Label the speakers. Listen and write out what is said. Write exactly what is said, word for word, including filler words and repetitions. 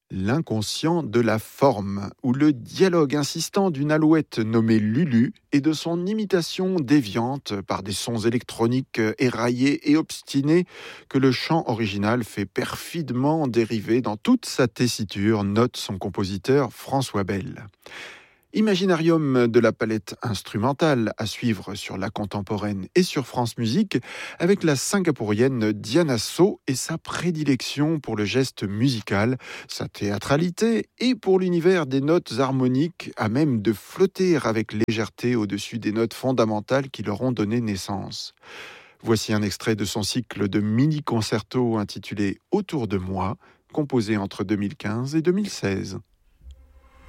Speaker 1: L'inconscient de la forme, ou le dialogue insistant d'une alouette nommée Lulu et de son imitation déviante par des sons électroniques éraillés et obstinés que le chant original fait perfidement dériver dans toute sa tessiture, note son compositeur François Bell. Imaginarium de la palette instrumentale à suivre sur La Contemporaine et sur France Musique avec la singapourienne Diana So et sa prédilection pour le geste musical, sa théâtralité et pour l'univers des notes harmoniques à même de flotter avec légèreté au-dessus des notes fondamentales qui leur ont donné naissance. Voici un extrait de son cycle de mini-concertos intitulé Autour de moi, composé entre deux mille quinze et deux mille seize.